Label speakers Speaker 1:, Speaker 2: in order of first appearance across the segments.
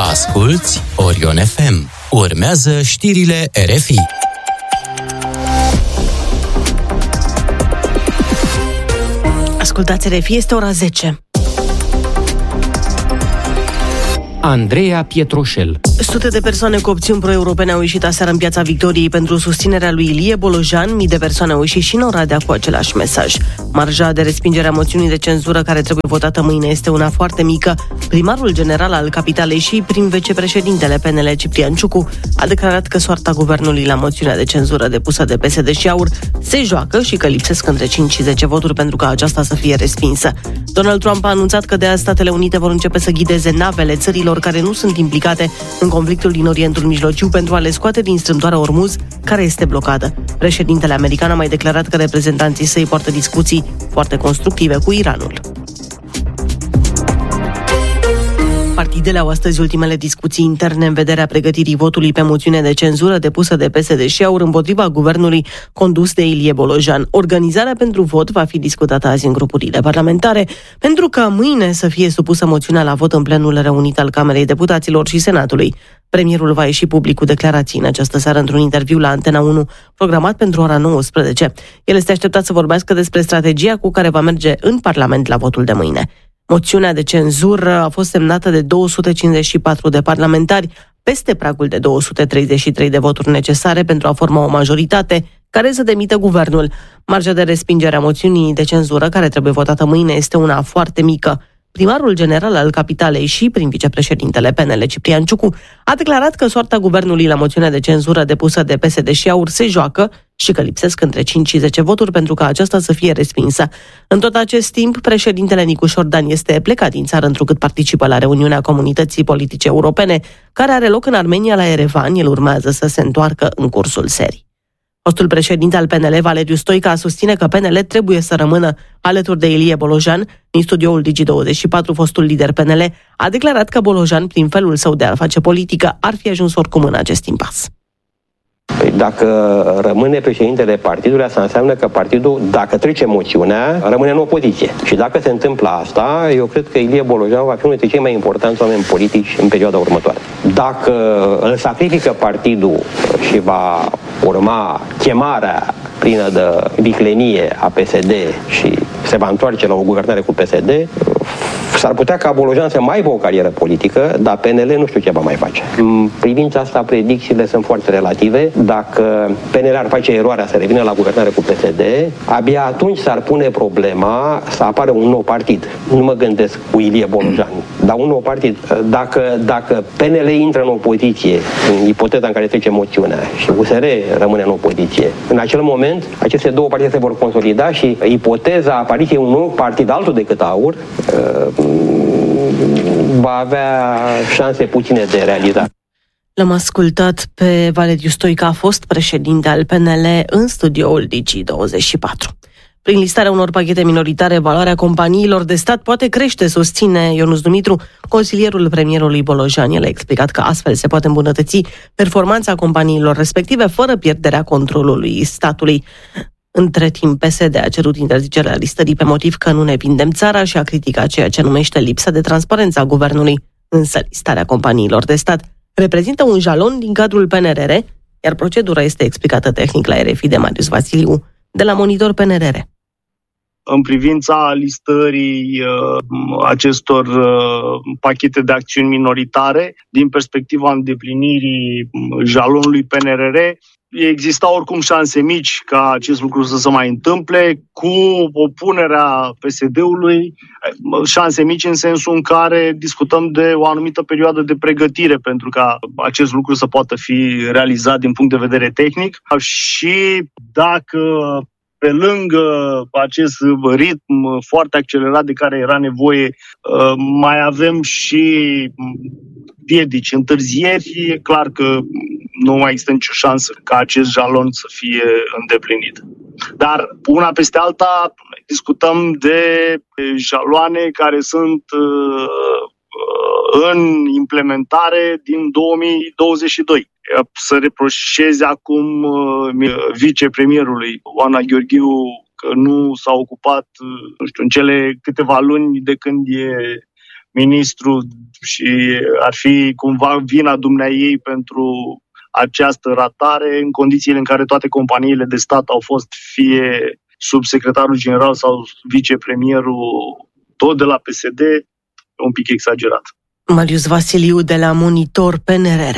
Speaker 1: Asculți Orion FM. Urmează știrile RFI.
Speaker 2: Ascultați RFI, este ora 10.
Speaker 3: Andreea Pietroșel.
Speaker 2: Sute de persoane cu opțiuni pro-europene au ieșit aseară în Piața Victoriei pentru susținerea lui Ilie Bolojan. Mii de persoane au ieșit și în Oradea cu același mesaj. Marja de respingere a moțiunii de cenzură care trebuie votată mâine este una foarte mică. Primarul general al capitalei și prim vicepreședintele PNL Ciprian Ciucu a declarat că soarta guvernului la moțiunea de cenzură depusă de PSD și AUR se joacă și că lipsesc între 5 și 10 voturi pentru ca aceasta să fie respinsă. Donald Trump a anunțat că de azi Statele Unite vor începe să ghideze navele țărilor care nu sunt implicate în conflictul din Orientul Mijlociu pentru a le scoate din strâmtoarea Ormuz, care este blocată. Președintele american a mai declarat că reprezentanții săi poartă discuții foarte constructive cu Iranul. Partidele au astăzi ultimele discuții interne în vederea pregătirii votului pe moțiune de cenzură depusă de PSD și AUR împotriva guvernului condus de Ilie Bolojan. Organizarea pentru vot va fi discutată azi în grupurile parlamentare, pentru ca mâine să fie supusă moțiunea la vot în plenul reunit al Camerei Deputaților și Senatului. Premierul va ieși public cu declarații în această seară într-un interviu la Antena 1, programat pentru ora 19. El este așteptat să vorbească despre strategia cu care va merge în Parlament la votul de mâine. Moțiunea de cenzură a fost semnată de 254 de parlamentari, peste pragul de 233 de voturi necesare pentru a forma o majoritate care să demită guvernul. Marja de respingere a moțiunii de cenzură, care trebuie votată mâine, este una foarte mică. Primarul general al capitalei și prim vicepreședintele PNL Ciprian Ciucu a declarat că soarta guvernului la moțiunea de cenzură depusă de PSD și AUR se joacă și că lipsesc între 5 și 10 voturi pentru ca aceasta să fie respinsă. În tot acest timp, președintele Nicu Șordan este plecat din țară întrucât participă la reuniunea Comunității Politice Europene, care are loc în Armenia la Erevan. El urmează să se întoarcă în cursul serii. Fostul președinte al PNL, Valeriu Stoica, susține că PNL trebuie să rămână alături de Ilie Bolojan. Din studioul Digi24, fostul lider PNL a declarat că Bolojan, prin felul său de a face politică, ar fi ajuns oricum în acest impas.
Speaker 4: Dacă rămâne președintele partidului, asta înseamnă că partidul, dacă trece moțiunea, rămâne în opoziție. Și dacă se întâmplă asta, eu cred că Ilie Bolojan va fi unul dintre cei mai importanți oameni politici în perioada următoare. Dacă îl sacrifică partidul și va urma chemarea plină de viclenie a PSD și se va întoarce la o guvernare cu PSD, s-ar putea ca Bolojan să mai aibă o carieră politică, dar PNL nu știu ce va mai face. În privința asta, predicțiile sunt foarte relative. Dacă PNL ar face eroarea să revină la guvernare cu PSD, abia atunci s-ar pune problema să apară un nou partid. Nu mă gândesc cu Ilie Bolojan, dar un nou partid. Dacă PNL intră în opoziție, în ipoteza în care trece moțiunea, și USR rămâne în opoziție, în acel moment, aceste două partide se vor consolida și ipoteza apariției unui nou partid altul decât AUR va avea șanse puține de realizare.
Speaker 2: L-am ascultat pe Valeriu Stoica, fost președinte al PNL, în studioul Digi24. Prin listarea unor pachete minoritare, valoarea companiilor de stat poate crește, susține Ionuț Dumitru, consilierul premierului Bolojan. El a explicat că astfel se poate îmbunătăți performanța companiilor respective fără pierderea controlului statului. Între timp, PSD a cerut interzicerea listării pe motiv că nu ne vindem țara și a criticat ceea ce numește lipsa de transparență a guvernului. Însă listarea companiilor de stat reprezintă un jalon din cadrul PNRR, iar procedura este explicată tehnic la RFI de Marius Vasiliu, de la Monitor PNRR.
Speaker 5: În privința listării acestor pachete de acțiuni minoritare, din perspectiva îndeplinirii jalonului PNRR, exista oricum șanse mici ca acest lucru să se mai întâmple, cu opunerea PSD-ului, șanse mici în sensul în care discutăm de o anumită perioadă de pregătire pentru ca acest lucru să poată fi realizat din punct de vedere tehnic. Și dacă pe lângă acest ritm foarte accelerat de care era nevoie, mai avem și piedici, întârzieri, e clar că nu mai există nicio șansă ca acest jalon să fie îndeplinit. Dar una peste alta discutăm de jaloane care sunt în implementare din 2022. Să reproșeze acum vicepremierului Oana Gheorghiu că nu s-a ocupat, în cele câteva luni de când e ministru și ar fi cumva vina dumneaei pentru această ratare, în condițiile în care toate companiile de stat au fost fie subsecretarul general sau vicepremierul tot de la PSD, un pic exagerat.
Speaker 2: Marius Vasiliu de la Monitor PNRR.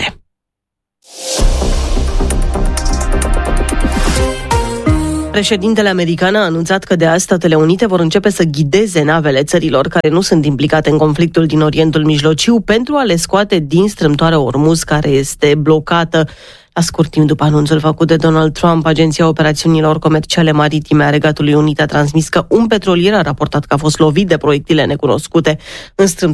Speaker 2: Președintele american a anunțat că de azi Statele Unite vor începe să ghideze navele țărilor care nu sunt implicate în conflictul din Orientul Mijlociu pentru a le scoate din strâmtoarea Ormuz, care este blocată. La scurt timp după anunțul făcut de Donald Trump, Agenția Operațiunilor Comerciale Maritime a Regatului Unit a transmis că un petrolier a raportat că a fost lovit de proiectile necunoscute în strâmtoarea